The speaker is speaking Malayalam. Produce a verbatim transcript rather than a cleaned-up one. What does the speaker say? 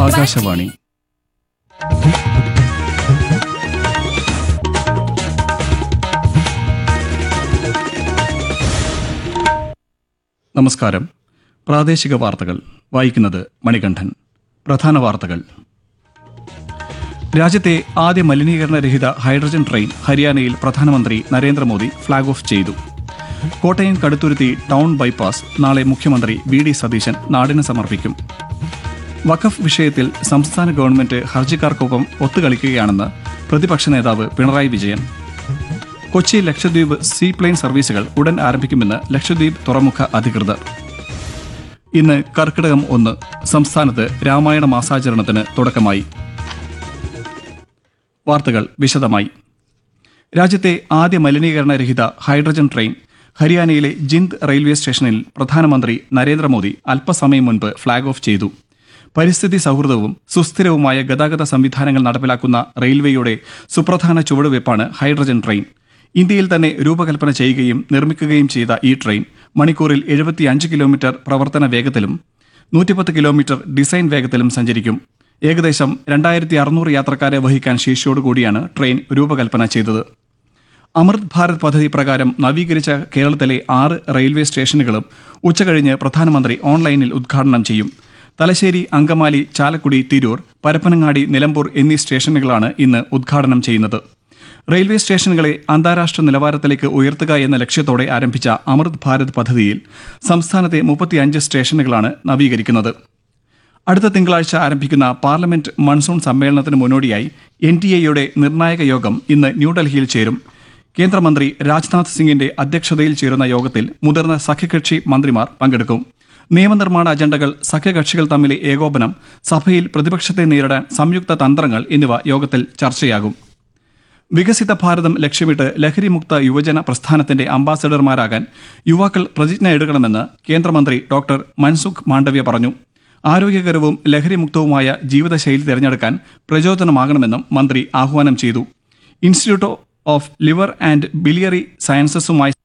ആകാശവാണി. നമസ്കാരം. പ്രാദേശിക വാർത്തകൾ വായിക്കുന്നത് മണികണ്ഠൻ. പ്രധാന വാർത്തകൾ. രാജ്യത്തെ ആദ്യ മലിനീകരണരഹിത ഹൈഡ്രജൻ ട്രെയിൻ ഹരിയാനയിൽ പ്രധാനമന്ത്രി നരേന്ദ്രമോദി ഫ്ളാഗ് ഓഫ് ചെയ്തു. കോട്ടയം കടുത്തുരുത്തി ടൗൺ ബൈപ്പാസ് നാളെ മുഖ്യമന്ത്രി വി ഡി സതീശൻ നാടിന് സമർപ്പിക്കും. വഖഫ് വിഷയത്തിൽ സംസ്ഥാന ഗവൺമെന്റ് ഹർജിക്കാർക്കൊപ്പം ഒത്തുകളിക്കുകയാണെന്ന് പ്രതിപക്ഷ നേതാവ് പിണറായി വിജയൻ. കൊച്ചി ലക്ഷദ്വീപ് സീപ്ലെയിൻ സർവീസുകൾ ഉടൻ ആരംഭിക്കുമെന്ന് ലക്ഷദ്വീപ് തുറമുഖ അധികൃതർ. ഇന്ന് കർക്കിടകം ഒന്ന്. സംസ്ഥാനത്ത് രാമായണ മാസാചരണത്തിന് തുടക്കമായി. വാർത്തകൾ വിശദമായി. രാജ്യത്തെ ആദ്യ മലിനീകരണരഹിത ഹൈഡ്രജൻ ട്രെയിൻ ഹരിയാനയിലെ ജിന്ദ് റെയിൽവേ സ്റ്റേഷനിൽ പ്രധാനമന്ത്രി നരേന്ദ്രമോദി അല്പസമയം മുൻപ് ഫ്ളാഗ് ഓഫ് ചെയ്തു. പരിസ്ഥിതി സൗഹൃദവും സുസ്ഥിരവുമായ ഗതാഗത സംവിധാനങ്ങൾ നടപ്പിലാക്കുന്ന റെയിൽവേയുടെ സുപ്രധാന ചുവടുവയ്പ്പാണ് ഹൈഡ്രജൻ ട്രെയിൻ. ഇന്ത്യയിൽ തന്നെ രൂപകൽപ്പന ചെയ്യുകയും നിർമ്മിക്കുകയും ചെയ്ത ഈ ട്രെയിൻ മണിക്കൂറിൽ എഴുപത്തിയഞ്ച് കിലോമീറ്റർ പ്രവർത്തന വേഗത്തിലും നൂറ്റിപ്പത്ത് കിലോമീറ്റർ ഡിസൈൻ വേഗത്തിലും സഞ്ചരിക്കും. ഏകദേശം രണ്ടായിരത്തി അറുന്നൂറ് യാത്രക്കാരെ വഹിക്കാൻ ശേഷിയോടുകൂടിയാണ് ട്രെയിൻ രൂപകൽപ്പന ചെയ്തത്. അമൃത് ഭാരത് പദ്ധതി പ്രകാരം നവീകരിച്ച കേരളത്തിലെ ആറ് റെയിൽവേ സ്റ്റേഷനുകളും ഉച്ചകഴിഞ്ഞ് പ്രധാനമന്ത്രി ഓൺലൈനിൽ ഉദ്ഘാടനം ചെയ്യും. തലശ്ശേരി, അങ്കമാലി, ചാലക്കുടി, തിരൂർ, പരപ്പനങ്ങാടി, നിലമ്പൂർ എന്നീ സ്റ്റേഷനുകളാണ് ഇന്ന് ഉദ്ഘാടനം ചെയ്യുന്നത്. റെയിൽവേ സ്റ്റേഷനുകളെ അന്താരാഷ്ട്ര നിലവാരത്തിലേക്ക് ഉയർത്തുക എന്ന ലക്ഷ്യത്തോടെ ആരംഭിച്ച അമൃത് ഭാരത് പദ്ധതിയിൽ സംസ്ഥാനത്തെ മുപ്പത്തിയഞ്ച് സ്റ്റേഷനുകളാണ് നവീകരിക്കുന്നത്. അടുത്ത തിങ്കളാഴ്ച ആരംഭിക്കുന്ന പാർലമെന്റ് മൺസൂൺ സമ്മേളനത്തിന് മുന്നോടിയായി എൻ ഡി എയുടെ നിർണായക യോഗം ഇന്ന് ന്യൂഡൽഹിയിൽ ചേരും. കേന്ദ്രമന്ത്രി രാജ്നാഥ് സിംഗിന്റെ അധ്യക്ഷതയിൽ ചേരുന്ന യോഗത്തിൽ മുതിർന്ന സഖ്യകക്ഷി മന്ത്രിമാർ പങ്കെടുക്കും. നിയമനിർമ്മാണ അജണ്ടകൾ, സഖ്യകക്ഷികൾ തമ്മിലെ ഏകോപനം, സഭയിൽ പ്രതിപക്ഷത്തെ നേരിടാൻ സംയുക്ത തന്ത്രങ്ങൾ എന്നിവ യോഗത്തിൽ ചർച്ചയാകും. വികസിത ഭാരതം ലക്ഷ്യമിട്ട് ലഹരിമുക്ത യുവജന പ്രസ്ഥാനത്തിന്റെ അംബാസഡർമാരാകാൻ യുവാക്കൾ പ്രതിജ്ഞ എടുക്കണമെന്ന് കേന്ദ്രമന്ത്രി ഡോക്ടർ മൻസുഖ് മാണ്ഡവ്യ പറഞ്ഞു. ആരോഗ്യകരവും ലഹരിമുക്തവുമായ ജീവിതശൈലി തിരഞ്ഞെടുക്കാൻ പ്രചോദനമാകണമെന്നും മന്ത്രി ആഹ്വാനം ചെയ്തു. Institute of liver and biliary സയൻസസുമായി